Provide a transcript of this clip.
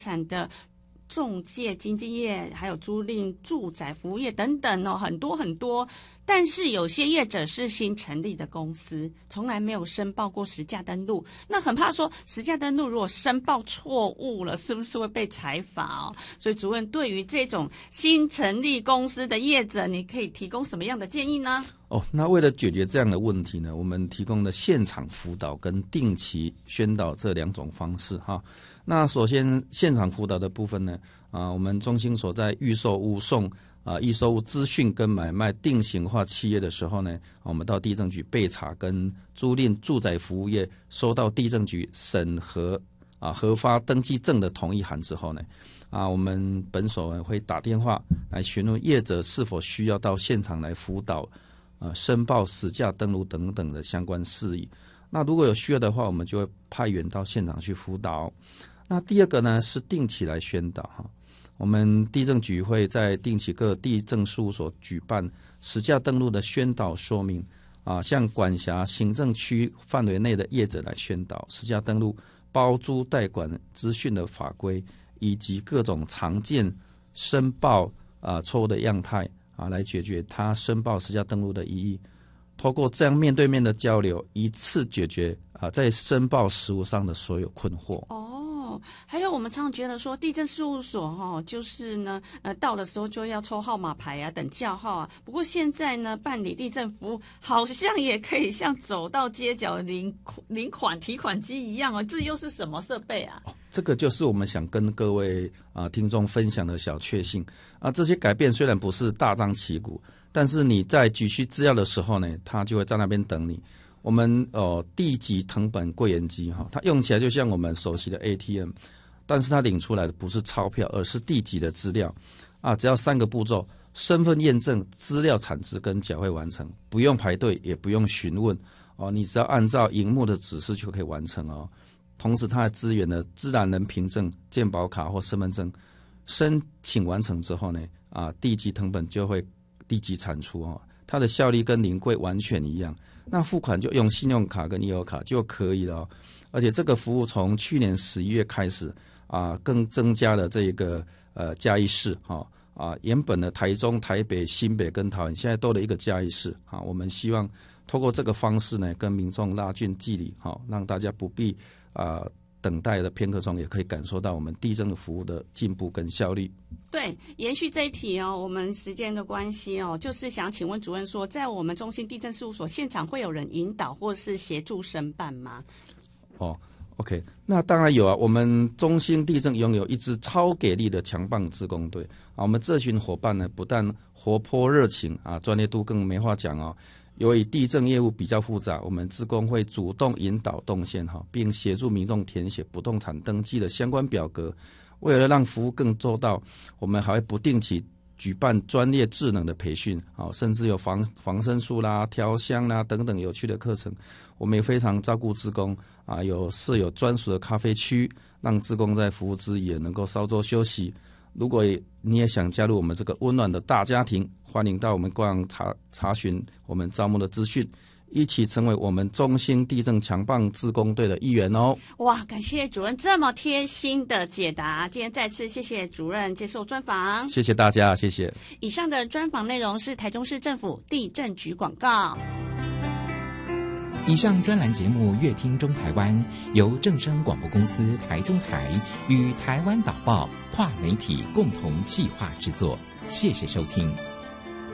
产的仲介、经纪业，还有租赁、住宅服务业等等哦，很多很多。但是有些业者是新成立的公司，从来没有申报过实价登录，那很怕说实价登录如果申报错误了，是不是会被裁罚哦？所以主任对于这种新成立公司的业者，你可以提供什么样的建议呢？ 那为了解决这样的问题呢，我们提供了现场辅导跟定期宣导这2种方式哈。那首先现场辅导的部分呢，我们中心所在预售屋送预售屋资讯跟买卖定型化契约的时候呢，我们到地政局备查跟租赁住宅服务业收到地政局审核核发登记证的同意函之后呢，我们本所会打电话来询问业者是否需要到现场来辅导申报实价登录等等的相关事宜。那如果有需要的话，我们就会派员到现场去辅导。那第二个呢是定期来宣导哈。我们地政局会在定期各地政事务所举办实价登录的宣导说明向管辖行政区范围内的业者来宣导实价登录包租代管资讯的法规，以及各种常见申报错误的样态来解决他申报实价登录的疑义。透过这样面对面的交流，一次解决在申报实务上的所有困惑。 还有我们常常觉得说地政事务所就是呢到的时候就要抽号码牌等叫号不过现在呢办理地政服务好像也可以像走到街角领款提款机一样这又是什么设备啊？ 这个就是我们想跟各位听众分享的小确幸这些改变虽然不是大张旗鼓，但是你在急需资料的时候呢，它就会在那边等你。我们地籍誊本柜员机它用起来就像我们熟悉的 ATM， 但是它领出来的不是钞票，而是地籍的资料只要3个步骤：身份验证、资料产值跟缴费完成，不用排队也不用询问你只要按照荧幕的指示就可以完成同时它的资源的自然人凭证、健保卡或身份证申请完成之后呢地籍誊本就会立即产出它的效力跟临柜完全一样。那付款就用信用卡跟悠游卡就可以了而且这个服务从去年11月开始更增加了这个嘉义市原本的台中、台北、新北跟桃园现在多了一个嘉义市我们希望透过这个方式呢，跟民众拉近距离让大家不必等待的片刻中也可以感受到我们地政服务的进步跟效率。 对，延续这一题我们时间的关系就是想请问主任说，在我们中心地政事务所现场会有人引导或是协助申办吗 ？OK， 那当然有我们中心地政拥有一支超给力的强棒志工队我们这群伙伴呢，不但活泼热情专业度更没话讲由于地政业务比较复杂，我们志工会主动引导动线并协助民众填写不动产登记的相关表格。为了让服务更周到，我们还会不定期举办专业智能的培训甚至有防身术啦、调香啦等等有趣的课程。我们也非常照顾志工设有专属的咖啡区，让志工在服务之余也能够稍作休息。如果你也想加入我们这个温暖的大家庭，欢迎到我们官网查询我们招募的资讯，一起成为我们中心地政强棒志工队的一员哇，感谢主任这么贴心的解答，今天再次谢谢主任接受专访。 谢谢大家，谢谢。 以上的专访内容是台中市政府地政局广告。 以上专栏节目《乐听中台湾》由正声广播公司台中台与台湾导报跨媒体共同企划制作，谢谢收听。